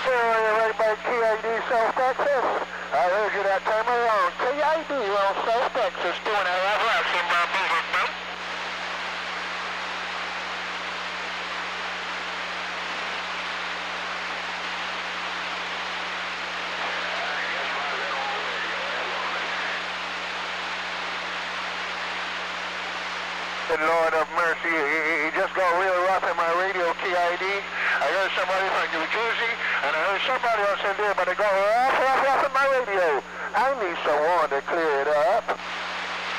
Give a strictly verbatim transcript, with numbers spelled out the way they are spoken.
right by K I D South Texas. I heard you that time around. K I D on South Texas, two and a half laps in my business, man. And Lord of mercy, he, he just got real rough in my radio, K I D. I heard somebody from New Jersey, and I heard somebody else in there, but it got rough, rough, rough in my radio. I need someone to clear it up.